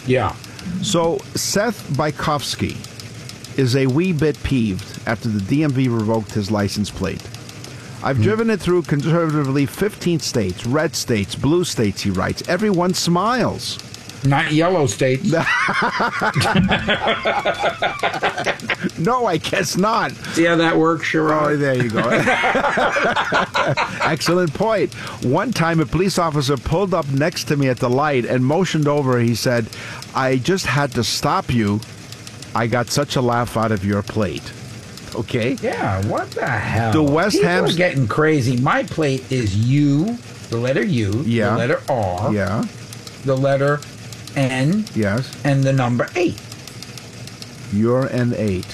Yeah. So Seth Bykowski is a wee bit peeved after the DMV revoked his license plate. I've driven it through conservatively 15 states, red states, blue states, he writes. Everyone smiles. Not yellow states. No, I guess not. See how that works, Sherrod? Oh, there you go. Excellent point. One time, a police officer pulled up next to me at the light and motioned over. He said, "I just had to stop you. I got such a laugh out of your plate." Okay? Yeah, what the hell? The West Ham... People are getting crazy. My plate is U, the letter U, Yeah. the letter R, Yeah. the letter N, Yes. and the number 8. You're an 8.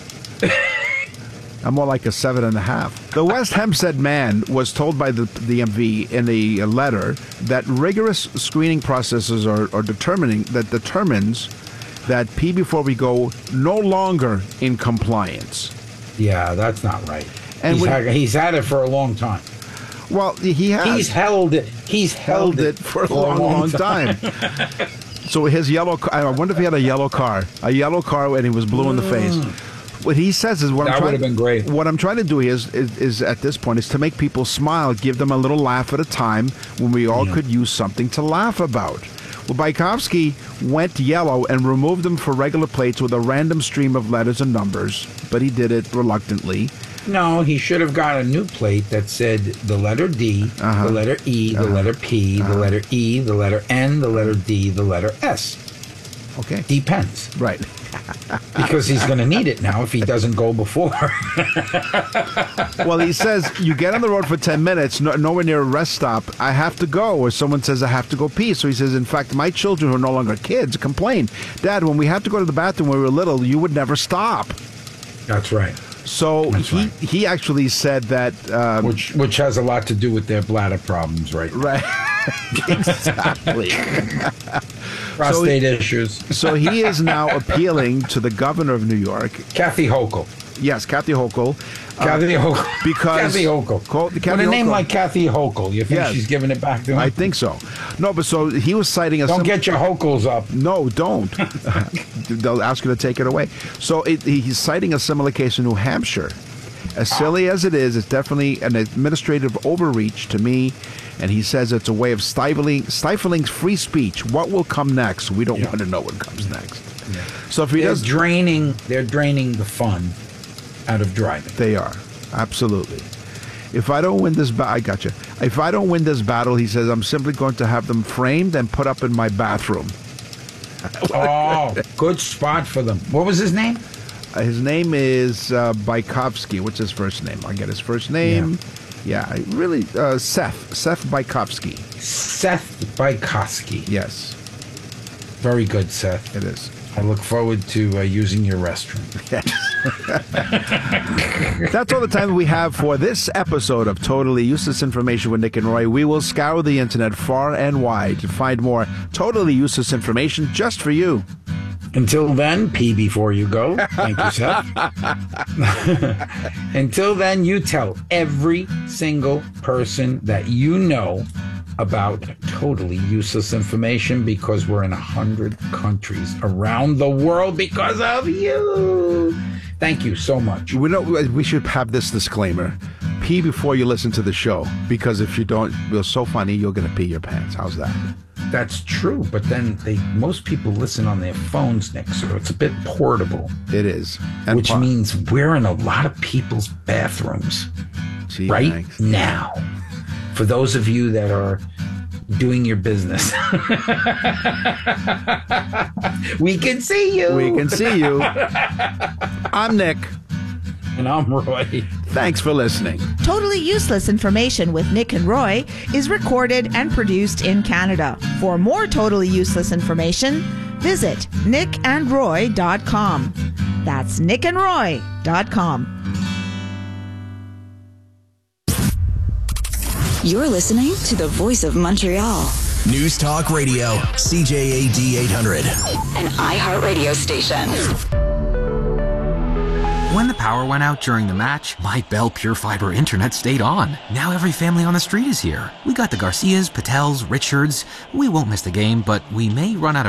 I'm more like a 7.5. The West Hempstead man was told by the DMV in a letter that rigorous screening processes are determines that P before we go no longer in compliance. Yeah, that's not right. And He's had it for a long time. Well, he has. He's held it. He's held it for a long time. So his yellow car, I wonder if he had a yellow car and he was blue in the face. What he says is That would have been great. What I'm trying to do is at this point is to make people smile, give them a little laugh at a time when we all could use something to laugh about. Well, Bykowski went yellow and removed them for regular plates with a random stream of letters and numbers, but he did it reluctantly. No, he should have got a new plate that said the letter D, the letter E, the letter P, the letter E, the letter N, the letter D, the letter S. Okay. Depends. Right. Because he's going to need it now if he doesn't go before. Well, he says, you get on the road for 10 minutes, nowhere near a rest stop, I have to go, or someone says I have to go pee. So he says, in fact, my children who are no longer kids complain, Dad, when we have to go to the bathroom when we were little, you would never stop. That's right. So he actually said that... Which has a lot to do with their bladder problems, right? Right. Exactly. Prostate issues. So he is now appealing to the governor of New York. Kathy Hochul. Yes, Kathy Hochul. Kathy Hochul. Because Kathy Hochul. Kathy With a name Hochul. like Kathy Hochul, you think Yes. she's giving it back to him? I think so. No, but so he was citing a... Don't get your Hochuls up. No, don't. They'll ask you to take it away. So he's citing a similar case in New Hampshire. As silly as it is, it's definitely an administrative overreach to me. And he says it's a way of stifling free speech. What will come next? We don't want to know what comes next. Yeah. So if he They're does... draining the fun out of driving. They are. Absolutely. If I don't win this I got you. If I don't win this battle, he says, I'm simply going to have them framed and put up in my bathroom. Oh, good spot for them. What was his name? His name is Bykowski. What's his first name? I'll get his first name. Yeah, really, Seth Bykowski. Seth Bykowski. Yes. Very good, Seth. It is. I look forward to using your restroom. That's all the time we have for this episode of Totally Useless Information with Nick and Roy. We will scour the internet far and wide to find more totally useless information just for you. Until then, pee before you go. Thank you, Seth. Until then, you tell every single person that you know about totally useless information, because we're in 100 countries around the world because of you. Thank you so much. We should have this disclaimer. Pee before you listen to the show, because if you don't, we're so funny, you're going to pee your pants. How's that? That's true, but then most people listen on their phones, Nick, so it's a bit portable. It is. Which means we're in a lot of people's bathrooms right now. For those of you that are doing your business. We can see you. We can see you. I'm Nick. And I'm Roy. Thanks for listening. Totally Useless Information with Nick and Roy is recorded and produced in Canada. For more totally useless information, visit nickandroy.com. That's nickandroy.com. You're listening to the Voice of Montreal. News Talk Radio, CJAD 800. An iHeartRadio station. When the power went out during the match, my Bell Pure Fiber internet stayed on. Now every family on the street is here. We got the Garcias, Patels, Richards. We won't miss the game, but we may run out of